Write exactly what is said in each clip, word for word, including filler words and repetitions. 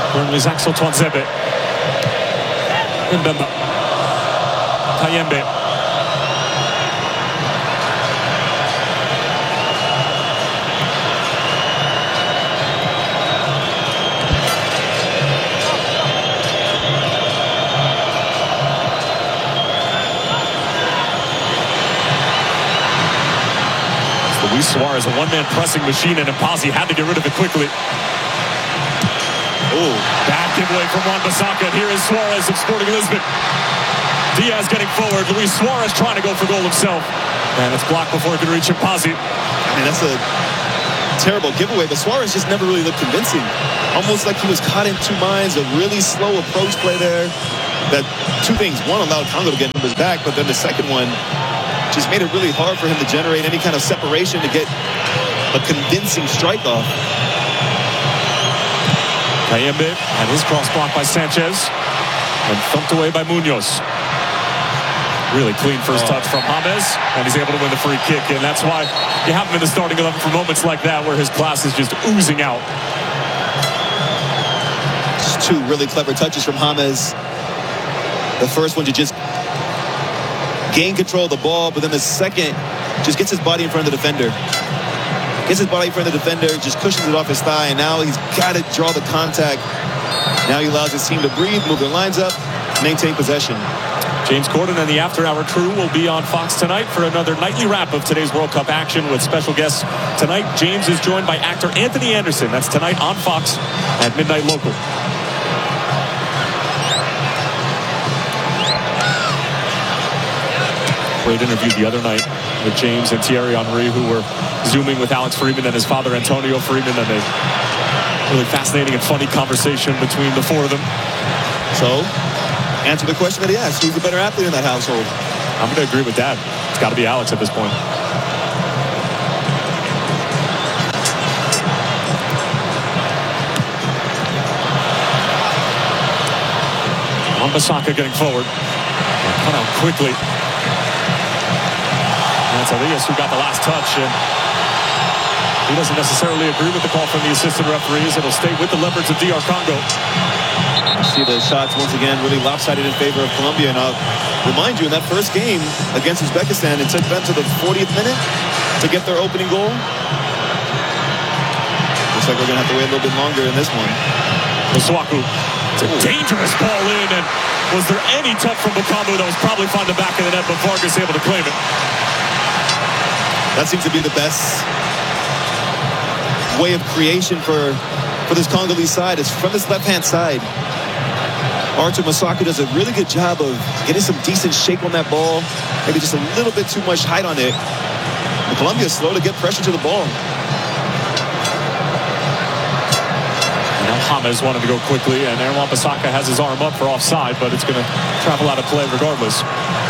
Burnley's Axel Tuanzebe. Mbemba. Kayembe. Luis Suarez, a one-man pressing machine, and Mpazi had to get rid of it quickly. Oh, bad giveaway from Wan-Bissaka. Here is Suarez of Sporting Lisbon. Diaz getting forward. Luis Suarez trying to go for goal himself. And it's blocked before it could reach Mpazi. I mean, that's a terrible giveaway, but Suarez just never really looked convincing. Almost like he was caught in two minds. A really slow approach play there. That two things. One, allowed Congo to get numbers back, but then the second one just made it really hard for him to generate any kind of separation to get a convincing strike off. Kayembe and his cross blocked by Sanchez and thumped away by Munoz. Really clean first oh. touch from James, and he's able to win the free kick, and that's why you have him in the starting eleven for moments like that where his class is just oozing out. Just two really clever touches from James. The first one to just gain control of the ball, but then the second just gets his body in front of the defender. Gets his body in front of the defender, just cushions it off his thigh, and now he's got to draw the contact. Now he allows his team to breathe, move their lines up, maintain possession. James Corden and the After Hour crew will be on Fox tonight for another nightly wrap of today's World Cup action with special guests. Tonight, James is joined by actor Anthony Anderson. That's tonight on Fox at midnight local. Great interview the other night with James and Thierry Henry, who were zooming with Alex Freeman and his father Antonio Freeman, and a really fascinating and funny conversation between the four of them. So, answer the question that he asked: who's the better athlete in that household? I'm going to agree with Dad. It's got to be Alex at this point. Wan-Bissaka getting forward. Cut out quickly. That's Elias who got the last touch, and he doesn't necessarily agree with the call from the assistant referees. It'll stay with the Leopards of D R Congo. See the shots once again really lopsided in favor of Colombia, and I'll remind you, in that first game against Uzbekistan, it took them to the fortieth minute to get their opening goal. Looks like we're going to have to wait a little bit longer in this one. Masuaku. It's a dangerous ball in, and was there any touch from Bakambu that was probably found the back of the net, but Vargas able to claim it. That seems to be the best way of creation for, for this Congolese side. Is from this left-hand side. Artur Masuaku does a really good job of getting some decent shape on that ball. Maybe just a little bit too much height on it. And Colombia is slow to get pressure to the ball. And now James wanted to go quickly, and Aaron Wan-Bissaka has his arm up for offside, but it's going to travel out of play regardless.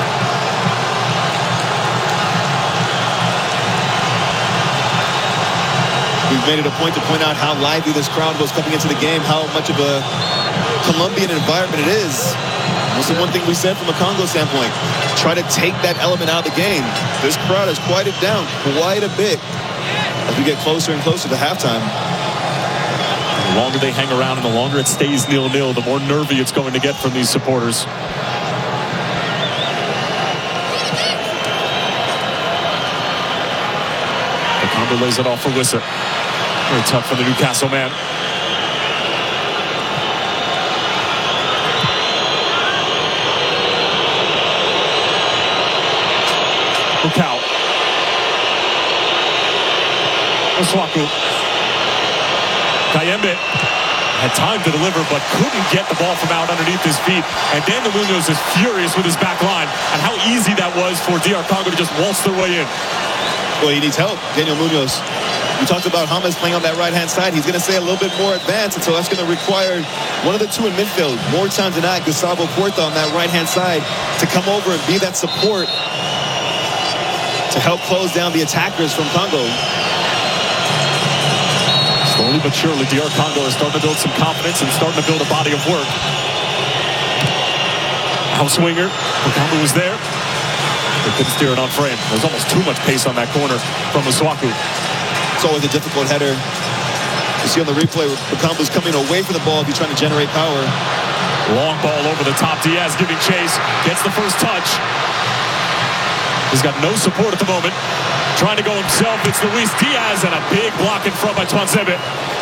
We've made it a point to point out how lively this crowd was coming into the game, how much of a Colombian environment it is. That's the one thing we said from a Congo standpoint. Try to take that element out of the game. This crowd has quieted down quite a bit as we get closer and closer to halftime. The longer they hang around and the longer it stays nil nil, the more nervy it's going to get from these supporters. Bakambu lays it off for Wissa. Very tough for the Newcastle man. Lukau. Masuaku. Kayembe had time to deliver, but couldn't get the ball from out underneath his feet. And Daniel Munoz is furious with his back line and how easy that was for D R Congo to just waltz their way in. Well, he needs help, Daniel Munoz. We talked about James playing on that right-hand side. He's going to stay a little bit more advanced, and so that's going to require one of the two in midfield. More times than not, Gustavo Puerta on that right-hand side to come over and be that support to help close down the attackers from Congo. Slowly but surely, D R Congo is starting to build some confidence and starting to build a body of work. House winger, Bakambu was there. They couldn't steer it on frame. There's almost too much pace on that corner from Masuaku. It's always a difficult header You see on the replay, Bakambu's coming away from the ball if he's trying to generate power. Long ball over the top. Diaz giving chase. Gets the first touch. He's got no support at the moment. Trying to go himself. It's Luis Diaz and a big block in front by Tuanzebe.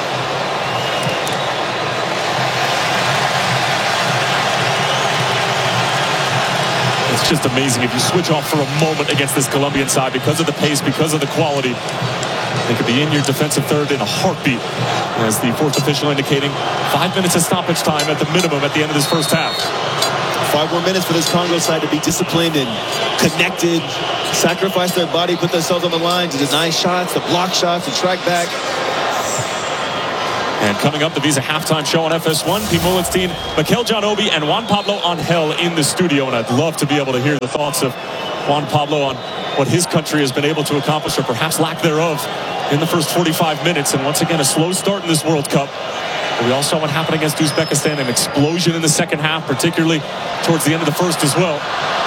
It's just amazing if you switch off for a moment against this Colombian side because of the pace, because of the quality. They could be in your defensive third in a heartbeat. As the fourth official indicating five minutes of stoppage time at the minimum at the end of this first half. Five more minutes for this Congo side to be disciplined and connected, sacrifice their body, put themselves on the line to deny shots, to block shots, to track back. And coming up, the Visa halftime show on F S one. Pete Mullenstein, Mikel John Obi, and Juan Pablo Angel in the studio. And I'd love to be able to hear the thoughts of Juan Pablo on what his country has been able to accomplish, or perhaps lack thereof, in the first forty-five minutes. And once again, a slow start in this World Cup. But we also saw what happened against Uzbekistan, an explosion in the second half, particularly towards the end of the first as well.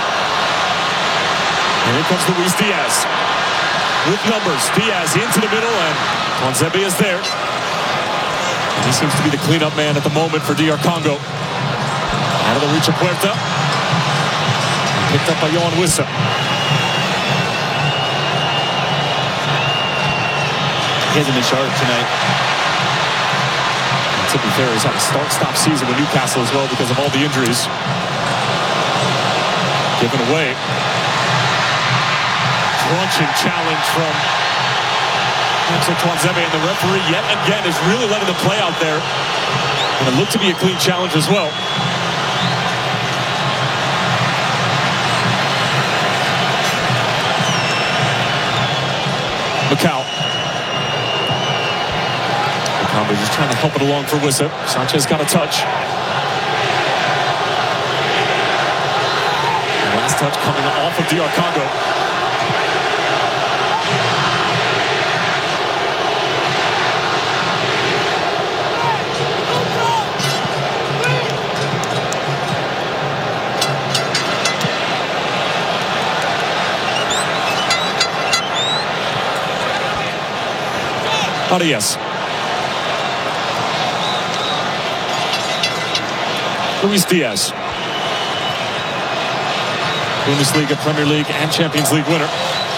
And here comes Luis Diaz with numbers. Diaz into the middle, and Tuanzebe is there. And he seems to be the cleanup man at the moment for D R Congo. Out of the reach of Puerta. Picked up by Yohan Wissa. He hasn't been sharp tonight. And to be fair, he's had a start-stop season with Newcastle as well because of all the injuries. Given away. Crunching challenge from Axel Tuanzebe, and the referee yet again is really letting the play out there. And it looked to be a clean challenge as well. Macau. Bakambu just trying to help it along for Wissa. Sanchez got a touch. And last touch coming off of D R Congo. Arias. Luis Diaz. Bundesliga, Premier League, and Champions League winner.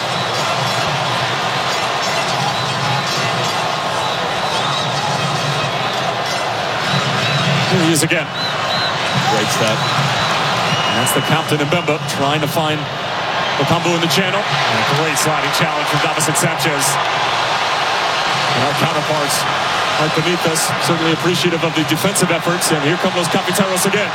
Here he is again. Great step. And that's the captain Mbemba trying to find Bakambu in the channel. And a great sliding challenge from Davison Sanchez. And our counterparts right beneath us, certainly appreciative of the defensive efforts. And here come those Cafeteros again.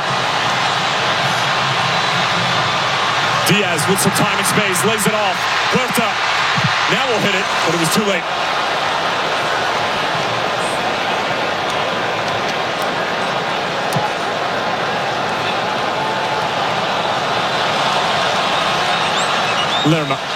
Diaz with some time and space, lays it off. Puerta now will hit it, but it was too late. Lerma.